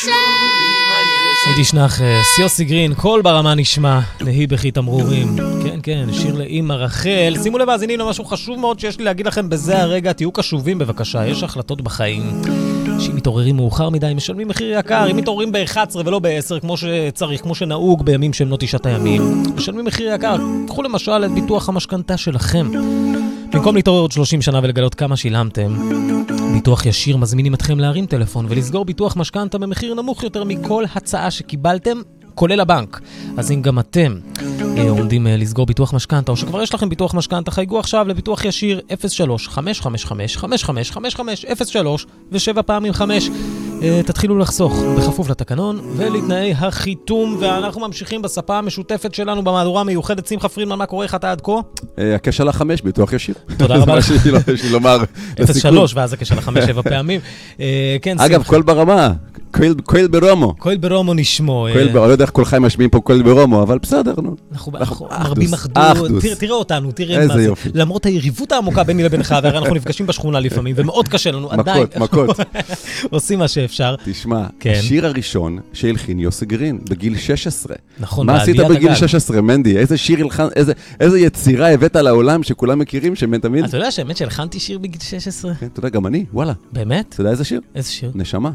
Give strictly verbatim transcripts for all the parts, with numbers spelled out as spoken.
יידיש נח, סיוסי גרין, כל ברמה נשמע, נהי בכי תמרורים. כן, כן, שיר לאמא רחל. שימו לב, מאזינים למשהו חשוב מאוד שיש לי להגיד לכם בזה הרגע, תהיו קשובים בבקשה, יש החלטות בחיים. שאם מתעוררים מאוחר מדי, משלמים מחיר יקר, אם מתעוררים ב-אחת עשרה ולא ב-עשר, כמו שצריך, כמו שנהוג בימים שהם לא תשעת הימים, משלמים מחיר יקר. קחו למשל את ביטוח המשכנתה שלכם. במקום להתעורר עוד שלושים שנה ולגלות כמה שילמתם, ביטוח ישיר מזמינים אתכם להרים טלפון ולסגור ביטוח משכנתה במחיר נמוך יותר מכל הצעה שקיבלתם, כולל הבנק. אז אם גם אתם אה, עומדים אה, לסגור ביטוח משכנתה, או שכבר יש לכם ביטוח משכנתה, חייגו עכשיו לביטוח ישיר אפס שלוש חמש חמש חמש חמש חמש חמש חמש אפס שלוש ושבע פעמים חמש. אה, תתחילו לחסוך בכפוף לתקנון ולתנאי החיתום, ואנחנו ממשיכים בספה המשותפת שלנו במהדורה המיוחדת. שמחה פרידמן, מה קורה? איך אתה עד כה? הקשר לחמש, ביטוח ישיר. תודה רבה לך. יש לי לומר אפס שלוש ואז הקשר לחמש שבע פעמים. אה, כן, אגב, כל ברמה. קויל ברומו. קויל ברומו נשמו. קויל ברומו, לא יודע איך כל חיים משמיעים פה קויל ברומו, אבל בסדר, נו. אנחנו מרבים אחדות. תראה אותנו, תראה מה זה. למרות היריבות העמוקה ביני לבינך, והרי אנחנו נפגשים בשכונה לפעמים, ומאוד קשה לנו, עדיין. מכות, מכות. עושים מה שאפשר. תשמע, השיר הראשון שהלחין יוסי גרין, בגיל שש עשרה. נכון, מה עשית בגיל שש עשרה, מנדי? איזה שיר הלחן, איזה יצירה הבאת לעולם שכולם מכירים, שמן תמיד? אתה יודע שהאמת שהלחנתי שיר בגיל שש עשרה? כן, אתה יודע, גם אני, וואלה. באמת? אתה יודע איזה שיר? איזה שיר? נשמה.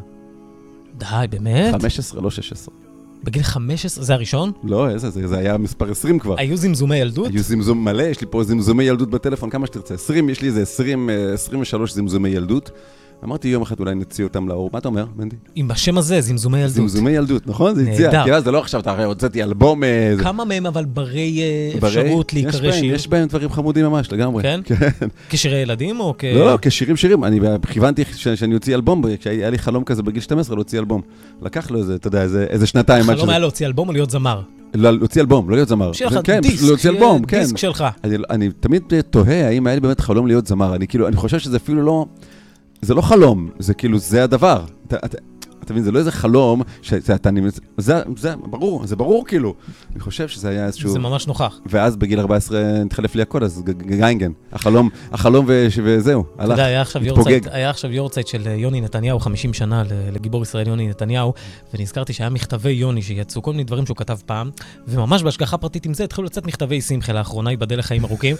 די, באמת? חמש עשרה, לא שש עשרה. בגיל חמש עשרה, זה הראשון? לא, איזה, זה, זה היה מספר עשרים כבר. היו זמזומי ילדות? היו זמזום מלא, יש לי פה זמזומי ילדות בטלפון, כמה שתרצה. עשרים, יש לי איזה עשרים, עשרים ושלוש זמזומי ילדות. אמרתי יום אחד אולי נציע אותם לאור. מה אתה אומר, מנדי? עם השם הזה, זמזומי ילדות. זמזומי ילדות, נכון? זה הציע. כי אז זה לא עכשיו, אתה הרי הוצאתי אלבום... כמה מהם אבל ברי אפשרות להיקרא שיר? יש בהם דברים חמודים ממש, לגמרי. כן? כשירי ילדים או כ... לא, לא, כשירים שירים. אני כיוונתי שאני הוציא אלבום, כשהיה לי חלום כזה בגיל שתים עשרה להוציא אלבום. לקח לו איזה, אתה יודע, איזה שנתיים. חלום היה להוציא אלבום או להיות זמר? להוציא אלבום, לא להיות זמר. שיהיה לך דיסק, דיסק שלך. אני תמיד תוהה האם היה לי באמת חלום להיות זמר. אני כאילו, אני חושב שזה אפילו לא... זה לא חלום, זה כאילו, זה הדבר. אתה, אתה, אתה מבין, זה לא איזה חלום, שאתה נמצא, זה, זה ברור, זה ברור כאילו. אני חושב שזה היה איזשהו... זה ממש נוכח. ואז בגיל ארבע עשרה נתחלף לי הקוד, אז גיינגן. החלום, החלום וזהו, הלך, אתה יודע, היה עכשיו יורצייט, היה עכשיו יורצייט של יוני נתניהו, חמישים שנה לגיבור ישראל יוני נתניהו, ונזכרתי שהיה מכתבי יוני שיצאו, כל מיני דברים שהוא כתב פעם, וממש בהשגחה פרטית עם זה, התחילו לצאת מכתבי שמחה לאחרונה, ייבדל לחיים ארוכים.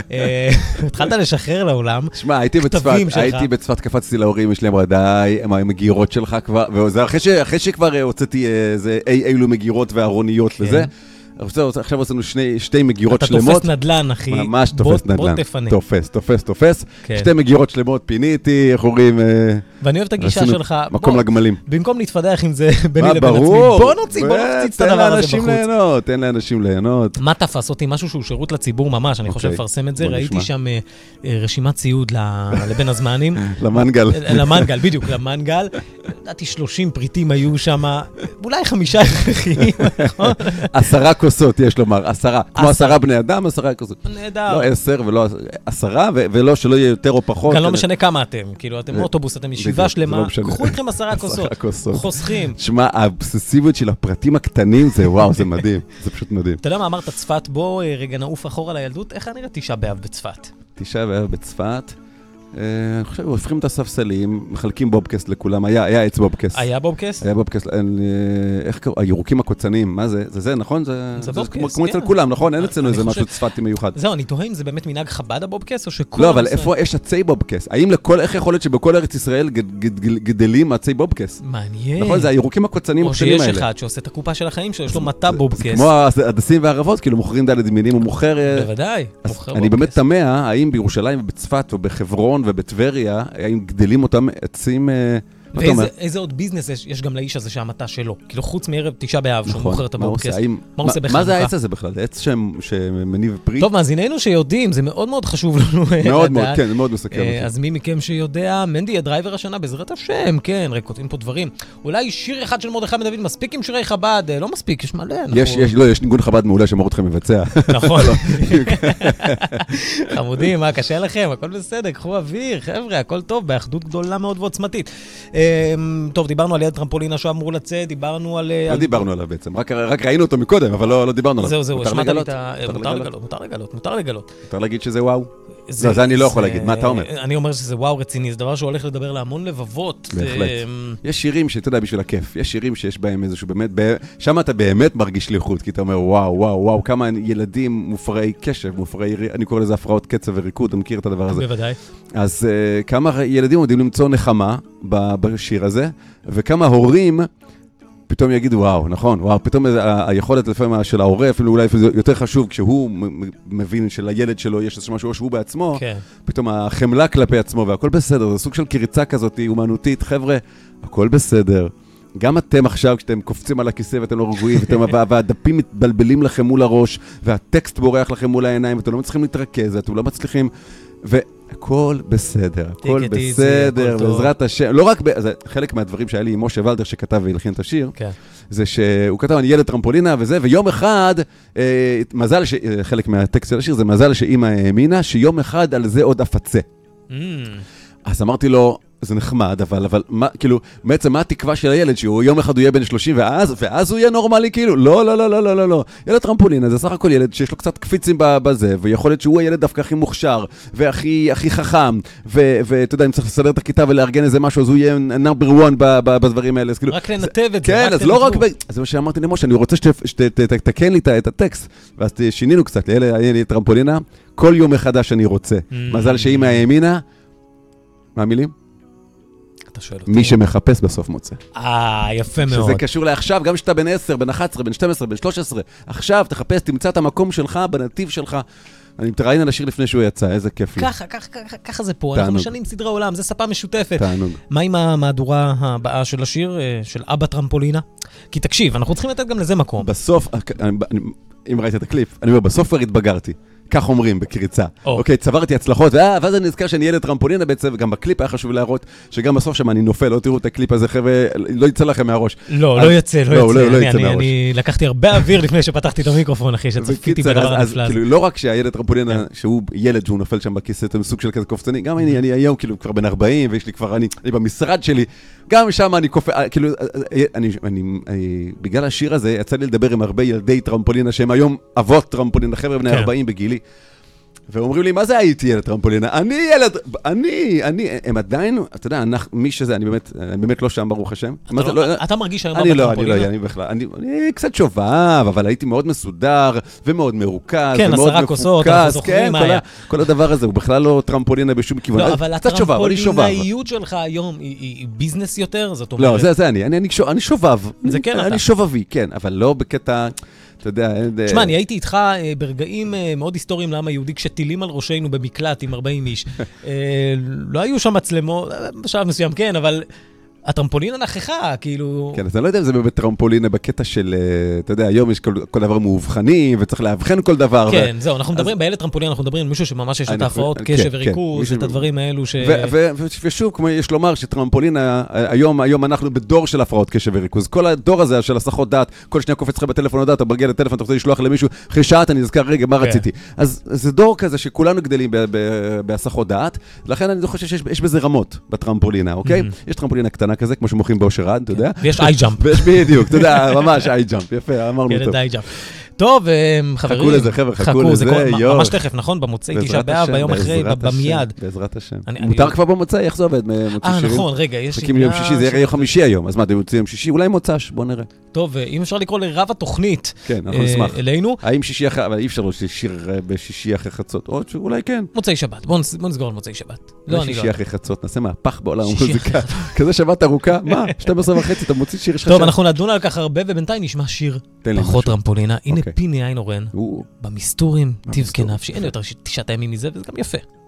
התחלת לשחרר לעולם. שמע, הייתי בצפת, הייתי בצפת, קפצתי להורים, יש להם די, הם מגירות שלך כבר, וזה אחרי שכבר הוצאתי איזה אילו מגירות וארוניות וזה, עכשיו עשינו שתי מגירות שלמות. אתה תופס נדלן, אחי. ממש תופס נדלן. בוא תפנה. תופס, תופס, תופס. שתי מגירות שלמות, פיניתי, איך אומרים... ואני אוהב את הגישה שלך. מקום לגמלים. במקום להתפדח עם זה ביני לבין עצמי, בוא נוציא, בוא נפציץ את הדבר הזה בחוץ. תן לאנשים ליהנות, תן לאנשים ליהנות. מה תפס אותי? משהו שהוא שירות לציבור ממש, אני חושב לפרסם את זה. ראיתי שם רשימת ציוד לבן הזמנים. למנגל. למנגל, בדיוק, למנגל. לדעתי שלושים פריטים היו שם, אולי חמישה הכרחיים. עשרה כוסות, יש לומר, עשרה. כמו עשרה בני אדם, עשרה כוסות. נהדר. לא עשר ולא עשרה, ולא שלא יהיה יותר או פחות. כאן לא משנה כמה אתם, כאילו אתם אוטובוס, אתם ישיבה שלמה, קחו אתכם עשרה כוסות. חוסכים. שמע, האובססיביות של הפרטים הקטנים זה וואו, זה מדהים. זה פשוט מדהים. אתה יודע מה אמרת צפת? בוא רגע נעוף אחורה לילדות. איך נראה תשעה באב בצפת? תשעה באב בצפת. אני חושב, הופכים את הספסלים, מחלקים בובקסט לכולם, היה עץ בובקסט. היה בובקסט? היה בובקסט, איך קראו? הירוקים הקוצניים, מה זה? זה זה, נכון? זה בובקסט, כמו אצל כולם, נכון? אין אצלנו איזה משהו צפתי מיוחד. זהו, אני תוהה אם זה באמת מנהג חב"ד הבובקסט, או שכל... לא, אבל איפה יש עצי בובקסט? האם לכל, איך יכול להיות שבכל ארץ ישראל גדלים עצי בובקסט? מעניין. נכון, זה הירוקים הקוצניים הקטנים האלה. או שיש אחד שעושה את הקופה של החיים שלו, יש לו מטע בובקסט. כמו הדסים והערבות, כאילו מוכרים דלת מינים, הוא מוכר... בוודאי, מוכר אני באמת תמה, האם בירושלים ובצפת ובחברון ובטבריה, האם גדלים אותם עצים... ואיזה עוד ביזנס יש גם לאיש הזה שהמטה שלו? כאילו חוץ מערב תשעה באב שהוא מוכר את הבובקסט. מה עושה בחנוכה? מה זה העץ הזה בכלל? זה עץ שמניב פרי? טוב, מאזיננו שיודעים, זה מאוד מאוד חשוב לנו לדעת. מאוד מאוד, כן, זה מאוד מסקר. אז מי מכם שיודע, מנדי הדרייבר השנה בעזרת השם, כן, רק כותבים פה דברים. אולי שיר אחד של מרדכי בן דוד מספיק עם שירי חב"ד, לא מספיק, יש מלא. יש, יש, לא, יש ניגון חב"ד מעולה שמרדכי מבצע. נכון. חמודים, מה, קשה לכם? הכל בסדר, קחו אוויר, חבר'ה, הכל טוב, באחדות גדולה מאוד ועוצמתית. טוב, דיברנו על יד טרמפולינה שהוא אמור לצאת, דיברנו על... לא דיברנו עליו בעצם, רק ראינו אותו מקודם, אבל לא דיברנו עליו. זהו, זהו, השמעת לי את ה... מותר לגלות, מותר לגלות, מותר לגלות. מותר להגיד שזה וואו. לא, זה אני לא יכול להגיד, מה אתה אומר? אני אומר שזה וואו רציני, זה דבר שהולך לדבר להמון לבבות. בהחלט. יש שירים שאתה יודע, בשביל הכיף, יש שירים שיש בהם איזשהו באמת, שם אתה באמת מרגיש שליחות, כי אתה אומר, וואו, וואו, וואו, כמה ילדים מופרעי קשב, מופרעי, אני קורא לזה הפרעות קצב וריקוד, אתה מכיר את הדבר הזה? בוודאי. אז כמה ילדים יודעים למצוא נחמה בשיר הזה, וכמה הורים פתאום יגידו, וואו, נכון, וואו, פתאום היכולת לפעמים של ההורה, אפילו אולי יותר חשוב, כשהוא מבין שלילד שלו יש איזה משהו שהוא בעצמו, פתאום החמלה כלפי עצמו, והכל בסדר, זה סוג של קריצה כזאת, אומנותית, חבר'ה, הכל בסדר. גם אתם עכשיו, כשאתם קופצים על הכיסא ואתם לא רגועים, והדפים מתבלבלים לכם מול הראש, והטקסט בורח לכם מול העיניים, ואתם לא מצליחים להתרכז, ואתם לא מצליחים, והכל בסדר, הכל בסדר, בעזרת השם. לא רק, חלק מהדברים שהיה לי עם משה ולדר שכתב והלחין את השיר, זה שהוא כתב, אני ילד טרמפולינה וזה, ויום אחד, מזל, חלק מהטקסט של השיר, זה מזל שאמא האמינה, שיום אחד על זה עוד אפצה. אז אמרתי לו, זה נחמד, אבל, אבל, מה, כאילו, בעצם מה התקווה של הילד, שהוא יום אחד הוא יהיה בן שלושים, ואז, ואז הוא יהיה נורמלי, כאילו, לא, לא, לא, לא, לא, לא, לא. ילד טרמפולינה, זה סך הכל ילד שיש לו קצת קפיצים בזה, ויכול להיות שהוא הילד דווקא הכי מוכשר, והכי, הכי חכם, ואתה יודע, אם צריך לסדר את הכיתה ולארגן איזה משהו, אז הוא יהיה number one בדברים האלה. רק לנתב את זה. כן, אז לא רק, זה מה שאמרתי למשה, אני רוצה שתתקן לי את הטקסט, ואז שינינו קצת, ילד טרמפולינה, כל יום מחדש אני רוצה. מזל שאמא האמינה, מה המילים? מי שמחפש בסוף מוצא. אה, יפה מאוד. שזה קשור לעכשיו, גם שאתה בן עשר, בן אחת עשרה, בן שתים עשרה, בן שלוש עשרה, עכשיו תחפש, תמצא את המקום שלך, בנתיב שלך. אני מתראיין על השיר לפני שהוא יצא, איזה כיף לי. ככה, ככה, ככה זה פה. אנחנו משנים סדרי עולם, זה ספה משותפת. מה עם המהדורה הבאה של השיר, של אבא טרמפולינה? כי תקשיב, אנחנו צריכים לתת גם לזה מקום. בסוף, אם ראית את הקליפ, אני אומר, בסוף כבר התבגרתי. כך אומרים, בקריצה. אוקיי, צברתי הצלחות, ואז אני נזכר שאני ילד טרמפולינה בעצם, וגם בקליפ היה חשוב להראות, שגם בסוף שם אני נופל, לא תראו את הקליפ הזה, חבר'ה, לא יצא לכם מהראש. לא, לא יצא, לא יצא. אני לקחתי הרבה אוויר לפני שפתחתי את המיקרופון, אחי, שצפיתי בדבר הנפלא. אז כאילו, לא רק שהילד טרמפולינה, שהוא ילד שהוא נופל שם בכיסא, זה סוג של כזה קופצני, גם אני, אני היום כאילו כבר בן ארבעים, ויש לי כבר, אני במשרד שלי, גם שם אני קופא, כאילו, אני, אני, בגלל השיר הזה, יצא לי לדבר עם הרבה ילדי טרמפולינה, שהם היום אבות טרמפולינה, חבר'ה בני ארבעים בגילי, ואומרים לי, מה זה הייתי ילד טרמפולינה? אני ילד, אני, אני, הם עדיין, אתה יודע, מי שזה, אני באמת, אני באמת לא שם, ברוך השם. אתה מרגיש היום אני לא, אני לא, אני בכלל, אני קצת שובב, אבל הייתי מאוד מסודר, ומאוד מרוכז, כן, עשרה כוסות, אנחנו זוכרים מה היה. כל הדבר הזה, הוא בכלל לא טרמפולינה בשום כיוון. לא, אבל הטרמפולינאיות שלך היום היא ביזנס יותר, זאת אומרת. לא, זה, זה אני, אני שובב. זה כן אתה. אני שובבי, כן, אבל לא בקטע... אתה יודע, תשמע, אני הייתי איתך ברגעים מאוד היסטוריים לעם היהודי, כשטילים על ראשנו במקלט עם ארבעים איש. לא היו שם מצלמות, בשלב מסוים כן, אבל הטרמפולינה נכחה, כאילו... כן, אז אני לא יודע אם זה באמת טרמפולינה בקטע של, אתה יודע, היום יש כל דבר מאובחנים, וצריך להבחן כל דבר. כן, זהו, אנחנו מדברים, בילד טרמפולינה, אנחנו מדברים על מישהו שממש יש את ההפרעות קשב וריכוז, את הדברים האלו ש... ושוב, כמו יש לומר, שטרמפולינה, היום אנחנו בדור של הפרעות קשב וריכוז. כל הדור הזה של הסחות דעת, כל שניה קופץ לך בטלפון לדעת, אתה מגיע לטלפון, אתה רוצה לשלוח למישהו, אחרי שעה אתה נזכר, רגע, מה רציתי? אז זה דור כזה שכולנו גדלים בהסחות דעת, לכן אני חושב שיש בזה רמות בטרמפולינה, אוקיי? יש טרמפולינה קטנה כזה, כמו שמוכרים באושרד, אתה יודע? ויש איי-ג'אמפ. ויש בדיוק, אתה יודע, ממש איי-ג'אמפ, יפה, אמרנו טוב. ילד איי-ג'אמפ. טוב, חברים. חכו לזה, חבר'ה, חכו לזה, יו. ממש תכף, נכון? במוצאי תשעה באב, ביום אחרי, במיד. בעזרת השם. מותר כבר במוצאי, איך זה עובד? אה, נכון, רגע, יש... חכים ליום שישי, זה יהיה יום חמישי היום, אז מה, אתם יוצאים יום שישי? אולי מוצ"ש, בוא נראה. טוב, אם אפשר לקרוא לרב התוכנית אלינו. האם שישי אחרי, אבל אי אפשר לשיר בשישי אחרי חצות, או שאולי כן. מוצאי שבת, בוא נסגור על מוצאי שבת. לא, אני לא. שישי אחרי חצות, נעשה מהפך בעולם המוזיקה. כזה שבת ארוכה, מה? שתים עשרה וחצי, אתה מוציא שיר שחשב. טוב, אנחנו נדון על כך הרבה, ובינתיים נשמע שיר פחות טרמפולינה. הנה פיני עין אורן, במסתורים, תבכה נפשי. אין יותר תשעת הימים מזה, וזה גם יפה.